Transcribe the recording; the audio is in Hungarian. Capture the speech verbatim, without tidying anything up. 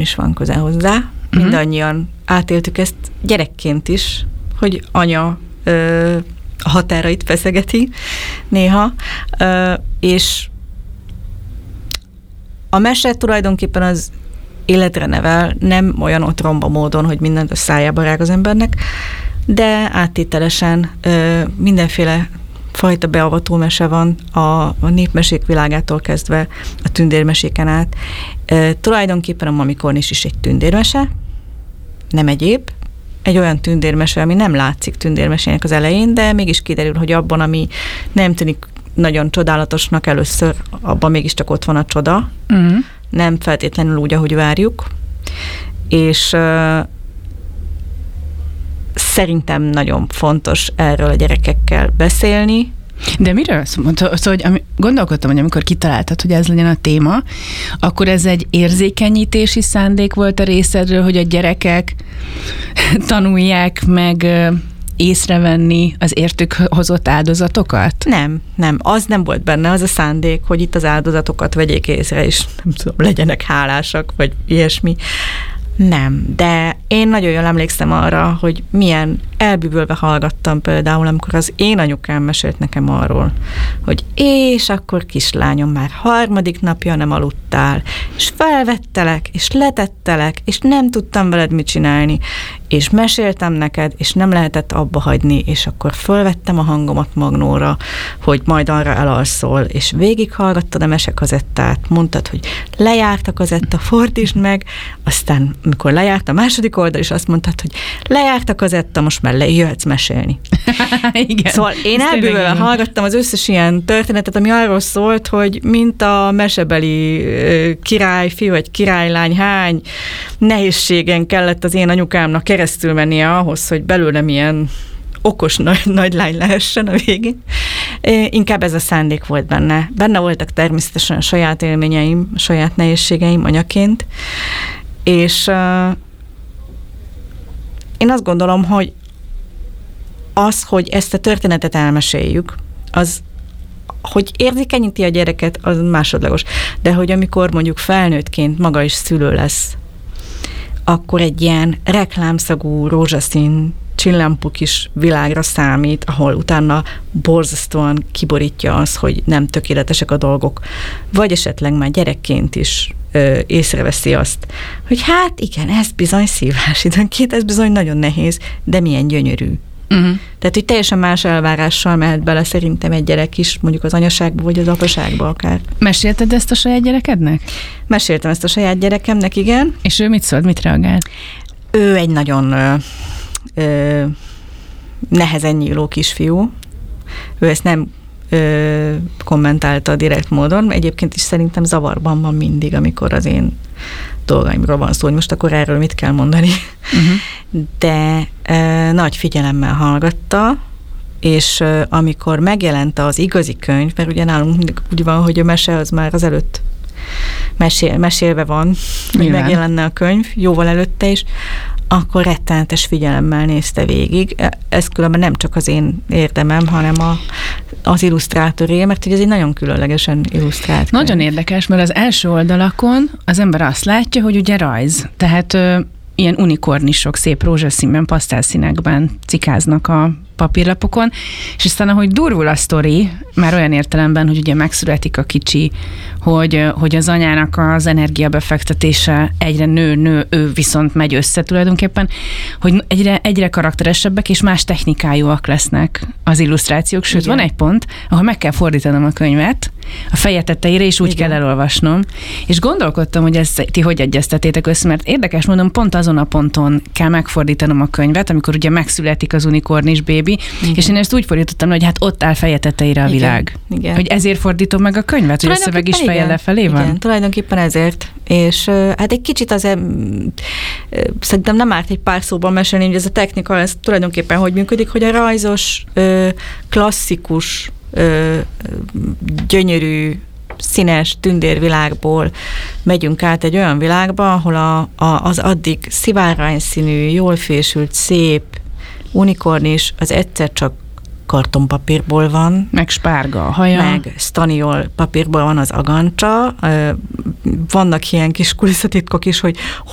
is van köze hozzá. Uh-huh. Mindannyian átéltük ezt gyerekként is, hogy anya ö, a határait feszegeti néha, ö, és a mese tulajdonképpen az életre nevel, nem olyan otromba módon, hogy mindent a szájába rág az embernek, de áttételesen ö, mindenféle fajta beavató mese van, a, a népmesék világától kezdve a tündérmeséken át. E, tulajdonképpen a Mamikornis is egy tündérmese, nem egyéb. Egy olyan tündérmese, ami nem látszik tündérmesének az elején, de mégis kiderül, hogy abban, ami nem tűnik nagyon csodálatosnak először, abban mégiscsak ott van a csoda. Uh-huh. Nem feltétlenül úgy, ahogy várjuk. És uh, szerintem nagyon fontos erről a gyerekekkel beszélni. De miről? Szóval, hogy ami, gondolkodtam, hogy amikor kitaláltad, hogy ez legyen a téma, akkor ez egy érzékenyítési szándék volt a részedről, hogy a gyerekek tanulják meg észrevenni az értük hozott áldozatokat? Nem, nem. Az nem volt benne, az a szándék, hogy itt az áldozatokat vegyék észre, és nem tudom, legyenek hálásak, vagy ilyesmi. Nem, de én nagyon jól emlékszem arra, hogy milyen elbűvölve hallgattam például, amikor az én anyukám mesélt nekem arról, hogy és akkor kislányom, már harmadik napja nem aludtál, és felvettelek, és letettelek, és nem tudtam veled mit csinálni, és meséltem neked, és nem lehetett abba hagyni, és akkor fölvettem a hangomat magnóra, hogy majd arra elalszol, és végighallgattad a mesekazettát, mondtad, hogy lejárt a kazetta, fordítsd meg, aztán amikor lejárt a második oldal, és azt mondtad, hogy lejárt a kazetta, most már le, jöhetsz mesélni. Igen. Szóval én elbűvölve hallgattam az összes ilyen történetet, ami arról szólt, hogy mint a mesebeli királyfi, vagy királylány, hány nehézségen kellett az én anyukámnak keresztül mennie ahhoz, hogy belőlem ilyen okos nagy, nagy lány lehessen a végén. Inkább ez a szándék volt benne. Benne voltak természetesen a saját élményeim, a saját nehézségeim anyaként, és uh, én azt gondolom, hogy az, hogy ezt a történetet elmeséljük, az, hogy érzékenyíti a gyereket, az másodlagos. De hogy amikor mondjuk felnőttként maga is szülő lesz, akkor egy ilyen reklámszagú, rózsaszín, csillámpú kis világra számít, ahol utána borzasztóan kiborítja az, hogy nem tökéletesek a dolgok. Vagy esetleg már gyerekként is ö, észreveszi azt, hogy hát igen, ez bizony szívás időnként, ez bizony nagyon nehéz, de milyen gyönyörű. Uh-huh. Tehát, hogy teljesen más elvárással mehet bele szerintem egy gyerek is, mondjuk az anyaságba, vagy az apaságba akár. Mesélted ezt a saját gyerekednek? Meséltem ezt a saját gyerekemnek, igen. És ő mit szólt, mit reagált? Ő egy nagyon ö, ö, nehezen nyíló kisfiú. Ő ezt nem ö, kommentálta direkt módon. Egyébként is szerintem zavarban van mindig, amikor az én dolgaimról van szó, hogy most akkor erről mit kell mondani. Uh-huh. De e, nagy figyelemmel hallgatta, és e, amikor megjelent az igazi könyv, mert ugye nálunk mindig úgy van, hogy a mese az már az előtt mesél, mesélve van, hogy megjelenne a könyv, jóval előtte is, akkor rettenetes figyelemmel nézte végig. Ez különben nem csak az én érdemem, hanem a, az illusztrátoré, mert ugye ez egy nagyon különlegesen illusztrált könyv. Nagyon érdekes, mert az első oldalakon az ember azt látja, hogy ugye rajz. Tehát ö, ilyen unikornisok szép rózsaszínben, pasztelszínekben cikáznak a papírlapokon, és aztán ahogy durvul a sztori, már olyan értelemben, hogy ugye megszületik a kicsi, hogy, hogy az anyának az energiabefektetése egyre nő, nő, ő viszont megy össze tulajdonképpen, hogy egyre, egyre karakteresebbek és más technikájúak lesznek az illusztrációk, sőt, igen, van egy pont, ahol meg kell fordítanom a könyvet a feje tetejére, és úgy igen, kell elolvasnom. És gondolkodtam, hogy ezt ti hogy egyeztetétek össze, mert érdekes mondom, pont azon a ponton kell megfordítanom a könyvet, amikor ugye megszületik az unikornis bébi, igen, és én ezt úgy fordítottam, hogy hát ott áll feje tetejére a világ. Igen, igen. Hogy ezért fordítom meg a könyvet, hogy a szöveg is feje lefelé van? Igen, tulajdonképpen ezért. És hát egy kicsit azért szerintem nem árt egy pár szóban mesélni, hogy ez a technika, ez tulajdonképpen hogy működik, hogy a rajzos, klasszikus, gyönyörű, színes tündérvilágból megyünk át egy olyan világba, ahol a, a, az addig szivárványszínű, jól fésült, szép unikornis az egyszer csak kartonpapírból van. Meg spárga a haja. Meg staniol papírból van az agancsa. Vannak ilyen kis kulisszatitkok is, hogy